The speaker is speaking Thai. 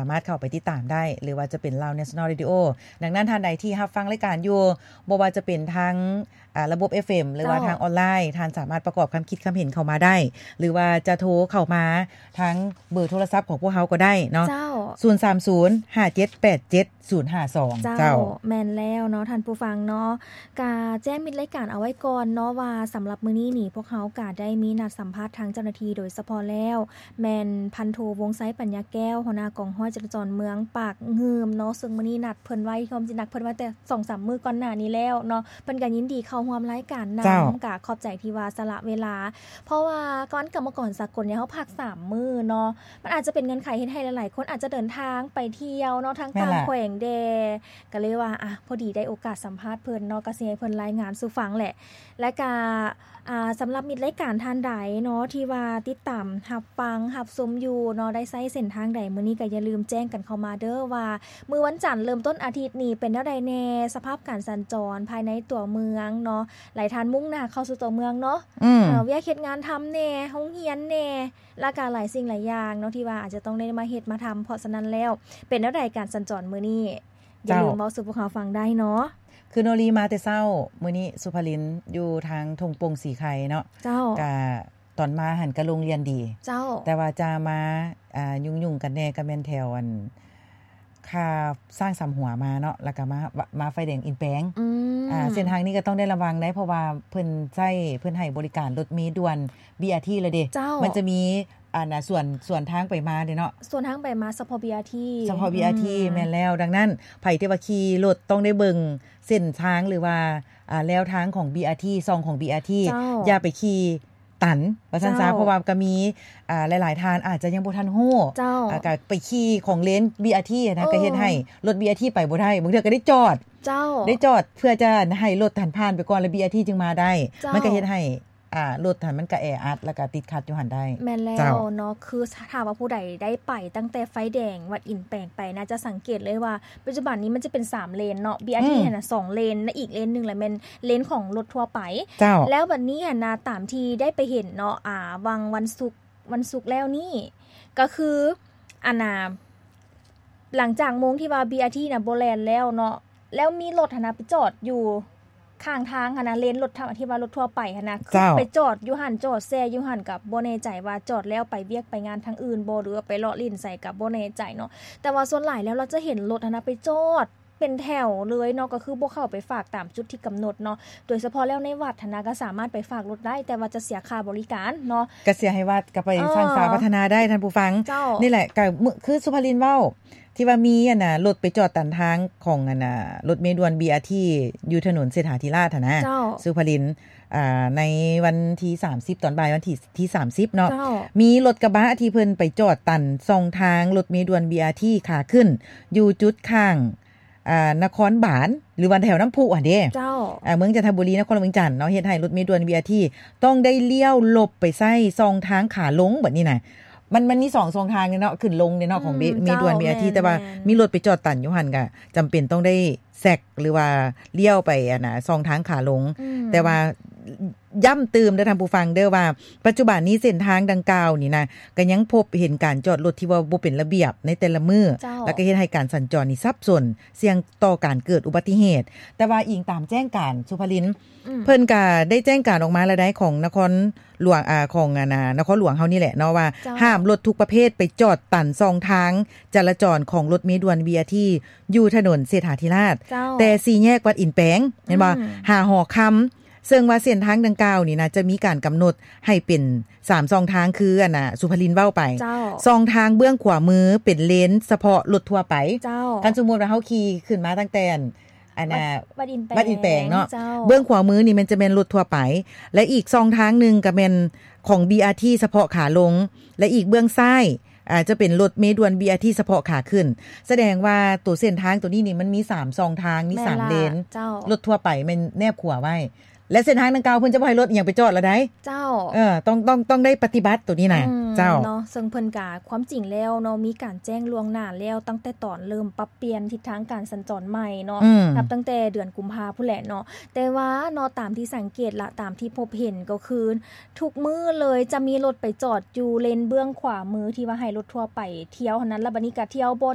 ามารถเข้าไปติดตามได้หรือว่าจะเป็นLao National Radio ดังนั้นท่านใดที่รับฟังรายการอยู่บ่ว่าจะเป็นทางระบบ FM หรือว่าทางออนไลน์ท่านสามารถประกอบความคิดความเห็นเข้ามาได้หรือว่าจะโทรเข้ามาทางเบอร์โทรศัพท์ของพวกเฮาก็ได้เนาะ03057875052 เจ้าแม่นแล้วเนาะท่านผู้ฟังเนาะกาแจ้งมิดรายการเอาไว้ก่อนเนาะว่าสำหรับมื้อนี้นี่พวกเฮากาได้มีนัดสัมภาษณ์ทางเจ้าหน้าที่โดยเฉพาะแล้วแม่นพันโทวงศ์ไซปัญญาแก้วหัวหน้ากองร้อยจราจรเมืองปากงืมเนาะซึ่งมื้อนี้นัดเพิ่นไว้ความจริงนัดเพิ่นว่าแต่ 2-3 มื้อก่อนหน้านี้แล้วเนาะเพิ่นก็ยินดีเข้าร่วมรายการนำกะขอบใจที่ว่าสละเวลาเพราะว่าก่อนกรรมกรสากลเนี่ยเฮาพัก3มื้อเนาะมันอาจจะเป็นเงื่อนไขเฮ็ดให้หลายๆคนอาจจะเดินทางไปเที่ยวเนาะทางต่างแขวงแดก็เลยว่าพอดีได้โอกาสสัมภาษณ์เพิ่นเนาะก็สิให้เพิ่นรายงานสู่ฟังแหละและก็สำหรับมิตรรายการท่านใดเนาะที่ว่าติดตามรับฟังรับชมอยู่เนาะได้ใช้เส้นทางใดมื้อนี้ก็อย่าลืมแจ้งกันเข้ามาเด้อว่ามื้อวันจันทร์เริ่มต้นอาทิตย์นี้เป็นแนวใดแน่สภาพการสัญจรภายในตัวเมืองเนาะหลายท่านมุ่งหน้าเข้าสู่ตัวเมืองเนาะเวียกเฮ็ดงานทำแน่โรงเรียนแน่และก็หลายสิ่งหลายอย่างเนาะที่ว่าอาจจะต้องได้มาเฮ็ดมาทำเพราะฉะนั้นแล้วเป็นแนวใดการสัญจรมื้อนี้อย่าลืมเว้าสู่พวกเราฟังได้เนาะคือโนรีมาแต่เช้ามื้อนี้สุภลินอยู่ทางทงปงสีไข่เนาะเจ้าก็ตอนมาหันก็โรงเรียนดีเจ้าแต่ว่าจะมายุ่งๆกันแน่ก็แม่นแถวค่าสร้างสำหัวมาเนาะแล้วก็มาไฟแดงอินแปงเส้นทางนี้ก็ต้องได้ระวังได้เพราะว่าเพิ่นให้บริการรถเมล์ด่วน BRT เลยเด้มันจะมีส่วนทางไปมาเด้เนาะส่วนทางไปมาเฉพาะ BRT แม่นแล้วดังนั้นไผที่ว่าขี่รถต้องได้เบิ่งเส้นทางหรือว่าแล้วทางของ BRT ซองของ BRT อย่าไปขี่ตันว่าซั่นซะเพราะว่าก็มีหลายๆท่านอาจจะยังบ่ทันฮู้ก็ไปขี่ของเลน BRT นะก็เฮ็ดให้รถ BRT ไปบ่ได้บางเทื่อก็ได้จอดเพื่อจะให้รถผ่านไปก่อนแล้ว BRT จึงมาได้มันก็เฮ็ดให้รถมันก็แออัดแล้วก็ติดขัดอยู่หั่นได้แม่นแล้วเนาะคือถ้าว่าผู้ใดได้ไปตั้งแต่ไฟแดงวัดอินแปงไปนะจะสังเกตเลยว่าปัจจุบันนี้มันจะเป็น3เลนเนาะ BRT น่ะ2เลนและอีกเลนนึงแหละแม่นเลนของรถทั่วไปแล้วบัดนี้นะตามที่ได้ไปเห็นเนาะวันศุกร์แล้วนี่ก็คือหลังจากโมงที่ว่า BRT น่ะบ่แล่นแล้วเนาะแล้วมีรถหั่นน่ะไปจอดอยู่ข้างทางหั่นน่ะเลนรถที่ว่ารถทั่วไปหั่นน่ะไปจอดอยู่หั่นจอดแซ่อยู่หั่นก็บ่แน่ใจว่าจอดแล้วไปเวียกไปงานทางอื่นบ่หรือว่าไปเลาะลิ้นใส่ก็บ่แน่ใจเนาะแต่ว่าส่วนหลายแล้วเราจะเห็นรถหั่นน่ะไปจอดเป็นแถวเลยเนาะก็คือบ่เข้าไปฝากตามจุดที่กำหนดเนาะโดยเฉพาะแล้วในวัดหั่นน่ะก็สามารถไปฝากรถได้แต่ว่าจะเสียค่าบริการเนาะก็เสียให้วัดก็ไปสร้างสาพัฒนาได้ท่านผู้ฟังนี่แหละก็คือสุภลินเว้าที่ว่ามีรถไปจอดตันทางของรถเมล์ด่วน BRT อยู่ถนนเศรษฐาธิราชนะสุภลินในวันที่30ตอนบ่ายวันที่30เนาะมีรถกระบะที่เพิ่นไปจอดตัน2ทางรถเมล์ด่วน BRT ขาขึ้นอยู่จุดข้างนครบาลหรือวันแถวน้ำพุเด้เมืองจันทบุรีนครเมืองจันทน์เนาะเฮ็ดให้รถเมล์ด่วน BRT ต้องได้เลี้ยวหลบไปใส่2ทางขาลงแบบนี้น่ะมันมี2 2ทางเนาะขึ้นลงเนาะของเมล์ด่วน BRT แต่ว่ามีรถไปจอดตันอยู่หั่นก็จำเป็นต้องได้แซกหรือว่าเลี้ยวไป2ทางขาลงแต่ว่าย้ำเติมเด้อท่านผู้ฟังเด้อว่าปัจจุบันนี้เส้นทางดังกล่าวนี่นะก็ยังพบเห็นการจอดรถที่ว่าบ่เป็นระเบียบในแต่ละมื้อแล้วก็เฮ็ดให้การสัญจรนี่สับสนเสี่ยงต่อการเกิดอุบัติเหตุแต่ว่าอิงตามแจ้งการสุภลินเพิ่นก็ได้แจ้งการออกมาแล้วได้ของนครหลวงของนครหลวงเฮานี่แหละเนาะว่าห้ามรถทุกประเภทไปจอดตัน2ทางจราจรของรถเมล์ด่วน BRT อยู่ถนนเศรษฐาธิราชแต่4แยกวัดอินแปงเห็นบ่หาหอคำซึ่งว่าเส้นทางดังกล่าวนี่นะจะมีการกำหนดให้เป็น3ช่องทางคือสุภลินเว้าไปช่องทางเบื้องขวามือเป็นเลนเฉพาะรถทั่วไปคันสมมุติว่าเฮาขี่ขึ้นมาตั้งแต่วัดอินแปงเนาะเบื้องขวามือนี่มันจะเป็นรถทั่วไปและอีกช่องทางนึงก็เป็นของ BRT เฉพาะขาลงและอีกเบื้องซ้ายจะเป็นรถเมล์ด่วน BRT เฉพาะขาขึ้นแสดงว่าตัวเส้นทางตัวนี้นี่มันมี3ช่องทางมี3เลนรถทั่วไปมันแนบขวาไว้และเส้นทางดังกล่าวเพิ่นจะบ่ให้รถอีหยังไปจอดแล้วได้เจ้าต้องได้ปฏิบัติตัวนี้น่ะเจ้าเนาะซึ่งเพิ่นก็ความจริงแล้วเนาะมีการแจ้งล่วงหน้าแล้วตั้งแต่ตอนเริ่มปรับเปลี่ยนทิศทางการสัญจรใหม่เนาะนับตั้งแต่เดือนกุมภาพันธ์พุ่นแหละเนาะแต่ว่าเนาะตามที่สังเกตละตามที่พบเห็นก็คือทุกมื้อเลยจะมีรถไปจอดอยู่เลนเบื้องขวามือที่ว่าให้รถทั่วไปเที่ยวเท่านั้นแล้วบัดนี้ก็เที่ยวบ่